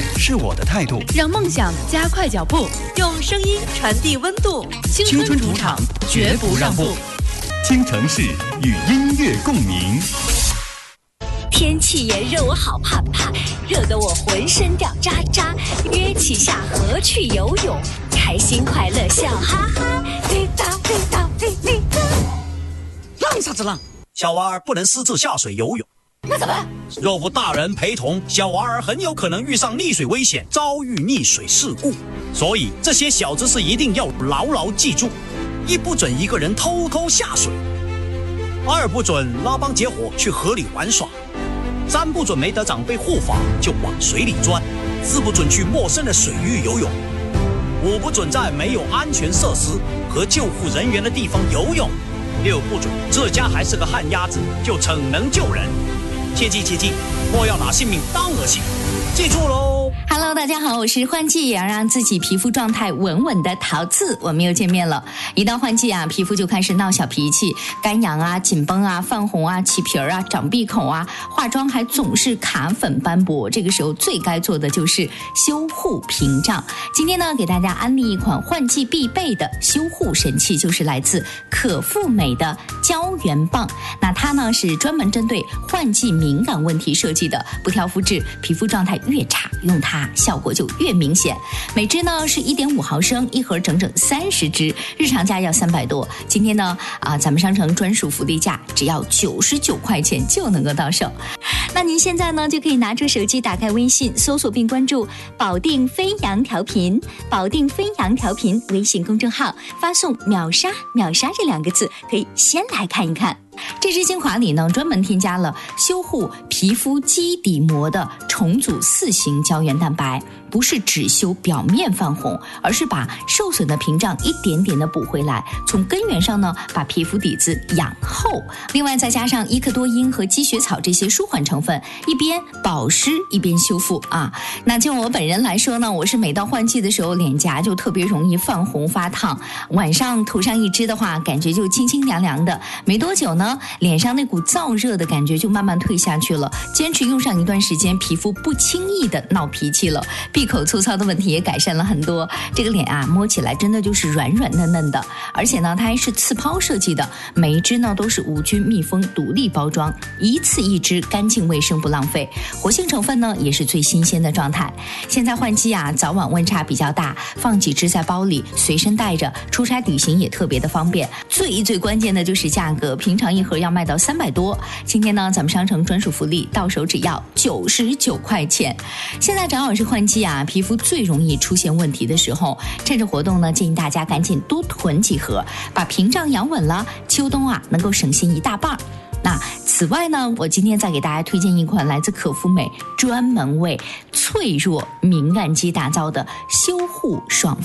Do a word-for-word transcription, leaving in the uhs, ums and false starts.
是我的态度， 让梦想加快脚步，用声音传递温度。青春主场，绝不让步。 京城市与音乐共鸣。 天气炎热，我好怕怕，热得我浑身掉渣渣。约起下河去游泳，开心快乐笑哈哈。滴答滴答滴滴答。 浪啥子浪？小娃儿不能私自下水游泳。 那怎么办？ 若无大人陪同，小娃儿很有可能遇上溺水危险，遭遇溺水事故。所以这些小知识一定要牢牢记住：一不准一个人偷偷下水；二不准拉帮结伙去河里玩耍；三不准没得长辈护法就往水里钻；四不准去陌生的水域游泳；五不准在没有安全设施和救护人员的地方游泳；六不准这家还是个旱鸭子就逞能救人。切记切记，莫要拿性命当儿戏，记住喽。 Hello， 大家好，我是换季也要让自己皮肤状态稳稳的桃子，我们又见面了。一到换季啊，皮肤就开始闹小脾气，干痒啊、紧绷啊、泛红啊、起皮儿啊、长闭口啊，化妆还总是卡粉斑驳。这个时候最该做的就是修护屏障。今天呢，给大家安利一款换季必备的修护神器，就是来自可复美的胶原棒。那它呢是专门针对换季敏感问题设计的，不挑肤质，皮肤状态越差，用它效果就越明显。每支呢是 一点五毫升，一盒整整三十支，日常价要三百多。今天呢啊，咱们商城专属福利价，只要九十九块钱就能够到手。那您现在呢就可以拿出手机，打开微信，搜索并关注保定飞扬调频，保定飞扬调频微信公众号，发送秒杀秒杀这两个字，可以先来看一看。这支精华里呢，专门添加了修护皮肤基底膜的重组四型胶原蛋白，不是只修表面泛红，而是把受损的屏障一点点的补回来，从根源上呢，把皮肤底子养厚。另外再加上伊克多因和积雪草这些舒缓成分，一边保湿一边修复啊。那就我本人来说呢，我是每到换季的时候，脸颊就特别容易泛红发烫，晚上涂上一支的话，感觉就清清凉凉的，没多久呢，脸上那股燥热的感觉就慢慢退下去了。坚持用上一段时间，皮肤不轻易的闹脾气了，闭口粗糙的问题也改善了很多。这个脸啊，摸起来真的就是软软嫩嫩的，而且呢，它还是次抛设计的，每一支呢都是无菌密封独立包装，一次一支，干净卫生不浪费。活性成分呢也是最新鲜的状态。现在换季啊，早晚温差比较大，放几支在包里，随身带着，出差旅行也特别的方便。最最关键的就是价格，平常一盒要卖到三百多，今天呢，咱们商城专属福利，到手只要九十九块钱。现在正好是换季啊，皮肤最容易出现问题的时候，趁着活动呢，建议大家赶紧多囤几盒，把屏障养稳了，秋冬啊能够省心一大半。那此外呢，我今天再给大家推荐一款来自可复美专门为脆弱敏感肌打造的修护爽